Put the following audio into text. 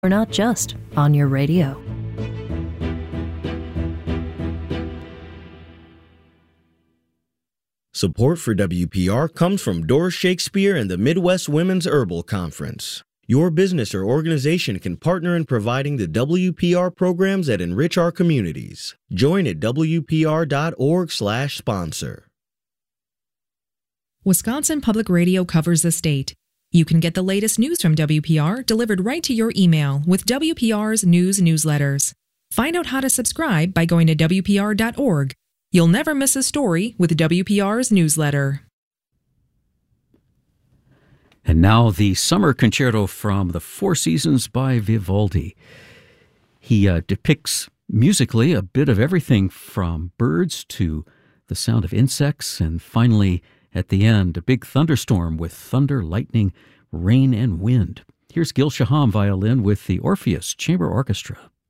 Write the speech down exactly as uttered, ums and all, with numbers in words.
We're not just on your radio. Support for W P R comes from Doris Shakespeare and the Midwest Women's Herbal Conference. Your business or organization can partner in providing the W P R programs that enrich our communities. Join at W P R dot org slash sponsor. Wisconsin Public Radio covers the state. You can get the latest news from W P R delivered right to your email with W P R's news newsletters. Find out how to subscribe by going to W P R dot org. You'll never miss a story with W P R's newsletter. And now the Summer Concerto from the Four Seasons by Vivaldi. He uh, depicts musically a bit of everything from birds to the sound of insects, and finally, at the end, a big thunderstorm with thunder, lightning, rain, and wind. Here's Gil Shaham violin with the Orpheus Chamber Orchestra.